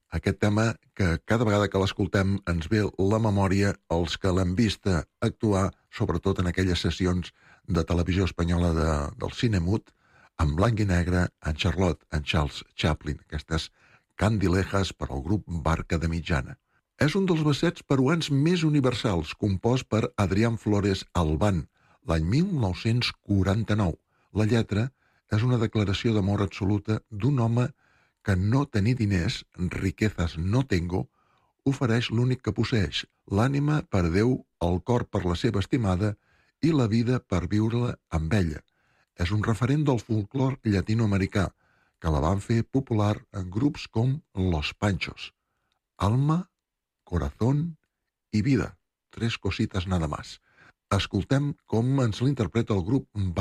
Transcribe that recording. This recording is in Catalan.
Aquest tema que cada vegada que l'escoltem ens ve la memòria els que l'han vista actuar, sobretot en aquelles sessions de televisió espanyola del cine mut, en blanc i negre, en Charlotte, en Charles Chaplin, aquestes candilejas per al grup Barca de Mitjana. És un dels ballets peruans més universals, compost per Adrián Flores Albán, l'any 1949. La lletra és una declaració d'amor absoluta d'un home que no tenir diners, riquezas no tengo, ofereix l'únic que posseix, l'ànima per Déu, el cor per la seva estimada i la vida per viure-la amb ella. És un referent del folclor llatinoamericà, que la van fer popular en grups com Los Panchos. Alma, corazón y vida. Tres cositas nada más. Escoltem com ens l'interpreta el grup